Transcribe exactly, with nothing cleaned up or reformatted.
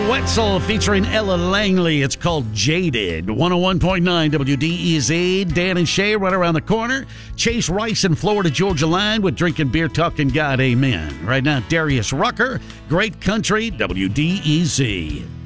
Wetzel featuring Ella Langley. It's called Jaded. one oh one point nine W D E Z. Dan and Shay right around the corner. Chase Rice in Florida Georgia line with Drinking Beer, Talking God, Amen. Right now, Darius Rucker, Great Country, W D E Z.